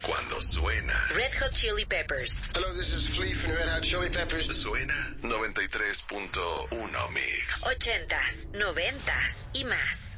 Cuando suena Red Hot Chili Peppers. Hello, this is Flea from Red Hot Chili Peppers. Suena 93.1 Mix. 80s, 90s y más.